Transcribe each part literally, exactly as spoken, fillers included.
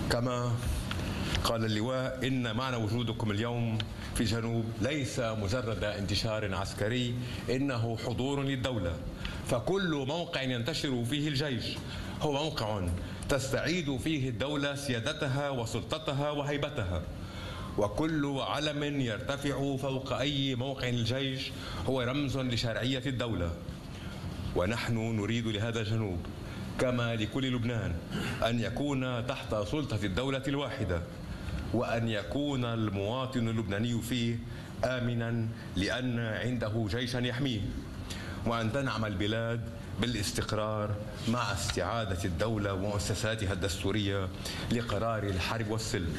كما قال اللواء إن معنى وجودكم اليوم في الجنوب ليس مجرد انتشار عسكري، إنه حضور للدولة. فكل موقع ينتشر فيه الجيش هو موقع تستعيد فيه الدولة سيادتها وسلطتها وهيبتها، وكل علم يرتفع فوق أي موقع الجيش هو رمز لشرعية الدولة. ونحن نريد لهذا الجنوب كما لكل لبنان أن يكون تحت سلطة الدولة الواحدة، وأن يكون المواطن اللبناني فيه آمنا لأن عنده جيشا يحميه، وأن تنعم البلاد بالاستقرار مع استعادة الدولة ومؤسساتها الدستورية لقرار الحرب والسلم.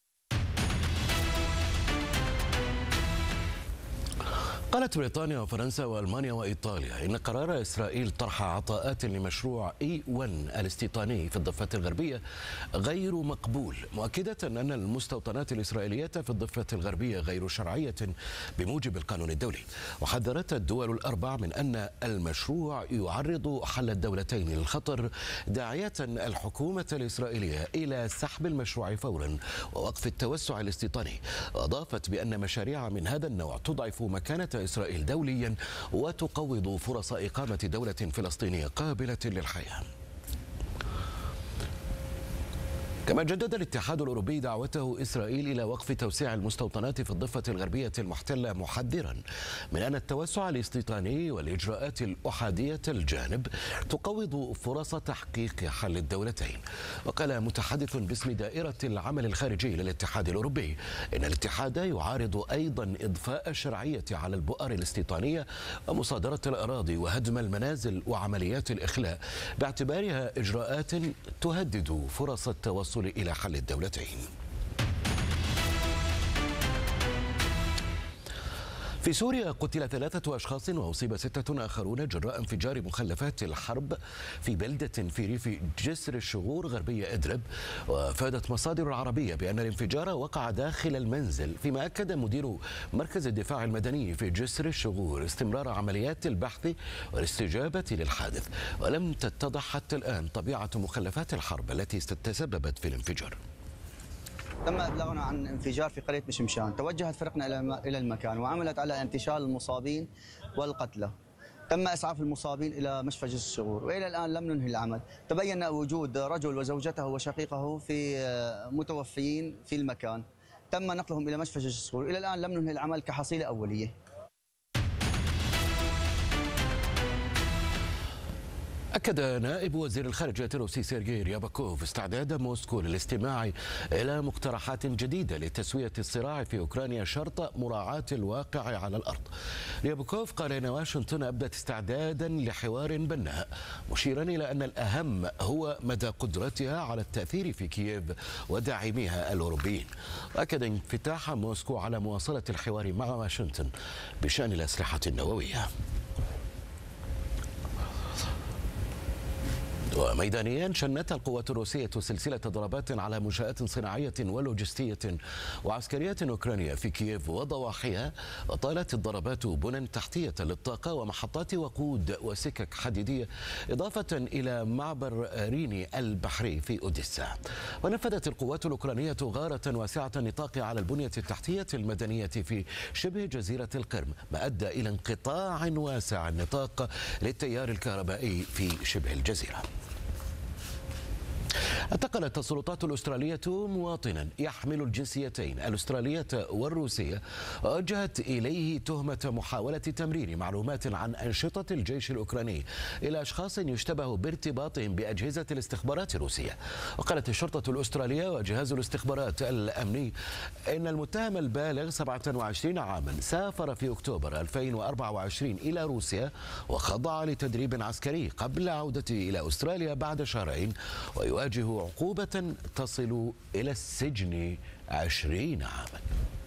قالت بريطانيا وفرنسا وألمانيا وإيطاليا إن قرار إسرائيل طرح عطاءات لمشروع إي واحد الاستيطاني في الضفة الغربية غير مقبول، مؤكدة أن المستوطنات الإسرائيلية في الضفة الغربية غير شرعية بموجب القانون الدولي. وحذرت الدول الأربع من أن المشروع يعرض حل الدولتين للخطر، داعية الحكومة الإسرائيلية إلى سحب المشروع فورا ووقف التوسع الاستيطاني. وأضافت بأن مشاريع من هذا النوع تضعف مكانة إسرائيل دوليا وتقوض فرص إقامة دولة فلسطينية قابلة للحياة. كما جدد الاتحاد الأوروبي دعوته إسرائيل إلى وقف توسيع المستوطنات في الضفة الغربية المحتلة، محذرا من أن التوسع الاستيطاني والإجراءات الأحادية الجانب تقوض فرص تحقيق حل الدولتين. وقال متحدث باسم دائرة العمل الخارجي للاتحاد الأوروبي إن الاتحاد يعارض أيضا إضفاء الشرعية على البؤر الاستيطانية ومصادرة الأراضي وهدم المنازل وعمليات الإخلاء، باعتبارها إجراءات تهدد فرص التوصل إلى حل الدولتين. في سوريا قتل ثلاثة أشخاص وأصيب ستة آخرون جراء انفجار مخلفات الحرب في بلدة في ريف جسر الشغور غربي إدلب. وافادت مصادر عربية بأن الانفجار وقع داخل المنزل، فيما أكد مدير مركز الدفاع المدني في جسر الشغور استمرار عمليات البحث والاستجابة للحادث. ولم تتضح حتى الآن طبيعة مخلفات الحرب التي تسببت في الانفجار. تم إبلاغنا عن انفجار في قرية مشمشان، توجهت فرقنا إلى المكان وعملت على انتشال المصابين والقتلى. تم إسعاف المصابين إلى مشفى جسر الشغور، وإلى الآن لم ننهي العمل. تبين وجود رجل وزوجته وشقيقه في متوفيين في المكان، تم نقلهم إلى مشفى جسر الشغور. إلى الآن لم ننهي العمل كحصيلة أولية. أكد نائب وزير الخارجية الروسي سيرجي رياباكوف استعداد موسكو للاستماع إلى مقترحات جديدة لتسوية الصراع في أوكرانيا شرط مراعاة الواقع على الأرض. رياباكوف قال إن واشنطن أبدت استعدادا لحوار بناء، مشيرا إلى أن الأهم هو مدى قدرتها على التأثير في كييف وداعميها الأوروبيين. وأكد انفتاح موسكو على مواصلة الحوار مع واشنطن بشأن الأسلحة النووية. وميدانيا شنت القوات الروسية سلسلة ضربات على منشآت صناعية ولوجستية وعسكرية أوكرانية في كييف وضواحيها، وطالت الضربات بنى تحتية للطاقة ومحطات وقود وسكك حديدية، إضافة إلى معبر ريني البحري في أوديسا. ونفذت القوات الأوكرانية غارة واسعة النطاق على البنية التحتية المدنية في شبه جزيرة القرم، ما أدى إلى انقطاع واسع النطاق للتيار الكهربائي في شبه الجزيرة. اعتقلت السلطات الأسترالية مواطنا يحمل الجنسيتين الأسترالية والروسية، ووجهت إليه تهمة محاولة تمرير معلومات عن أنشطة الجيش الأوكراني إلى أشخاص يشتبه بارتباطهم بأجهزة الاستخبارات الروسية. وقالت الشرطة الأسترالية وجهاز الاستخبارات الأمني إن المتهم البالغ سبعة وعشرين عاما سافر في أكتوبر ألفين وأربعة وعشرين إلى روسيا وخضع لتدريب عسكري قبل عودته إلى أستراليا بعد شهرين، ويواجه عقوبة تصل إلى السجن عشرين عاما.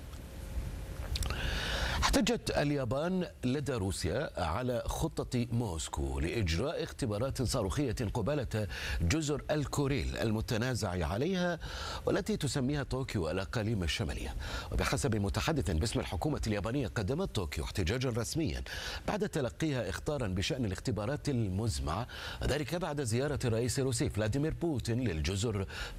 احتجت اليابان لدى روسيا على خطة موسكو لإجراء اختبارات صاروخية قبالة جزر الكوريل المتنازع عليها والتي تسميها طوكيو الأقاليم الشمالية. وبحسب متحدث باسم الحكومة اليابانية قدمت طوكيو احتجاجا رسميا بعد تلقيها اخطارا بشأن الاختبارات المزمعة، وذلك بعد زيارة الرئيس الروسي فلاديمير بوتين للجزر